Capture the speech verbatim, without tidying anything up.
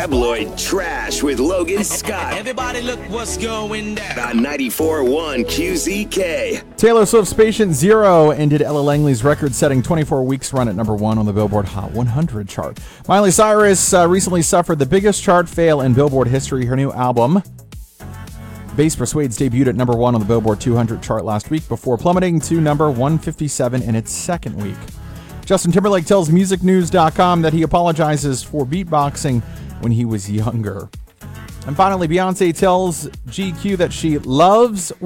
Tabloid Trash with Logan Scott. Everybody look what's going down. On ninety-four point one Q Z K. Taylor Swift's Patient Zero ended Ella Langley's record-setting twenty-four weeks run at number one on the Billboard Hot one hundred chart. Miley Cyrus uh, recently suffered the biggest chart fail in Billboard history. Her new album, Bass Persuades, debuted at number one on the Billboard two hundred chart last week before plummeting to number one fifty-seven in its second week. Justin Timberlake tells music news dot com that he apologizes for beatboxing when he was younger. And finally, Beyonce tells G Q that she loves